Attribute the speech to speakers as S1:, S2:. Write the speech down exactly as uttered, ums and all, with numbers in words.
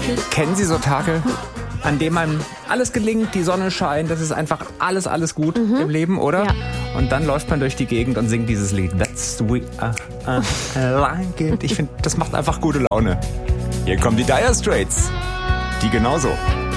S1: Kennen Sie so Tage, an denen einem alles gelingt, die Sonne scheint, das ist einfach alles, alles gut mhm. im Leben, oder?
S2: Ja.
S1: Und dann läuft man durch die Gegend und singt dieses Lied. That's the way I, I, I like it. Ich finde, das macht einfach gute Laune. Hier kommen die Dire Straits. Die genauso.